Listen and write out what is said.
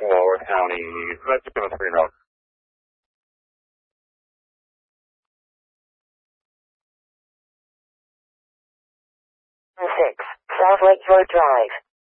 Walworth County, that's going to 3 route. 6, South Lake Road Drive.